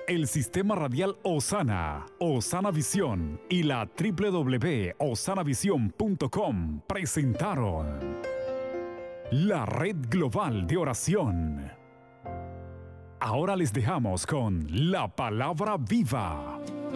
el Sistema Radial Osana, Osana Visión y la www.osanavision.com presentaron la Red Global de Oración. Ahora les dejamos con la Palabra Viva.